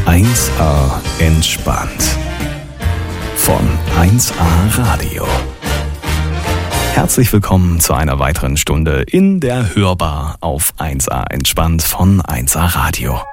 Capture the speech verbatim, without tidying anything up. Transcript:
eins a entspannt von eins a Radio. Herzlich willkommen zu einer weiteren Stunde in der Hörbar auf eins a entspannt von eins a Radio.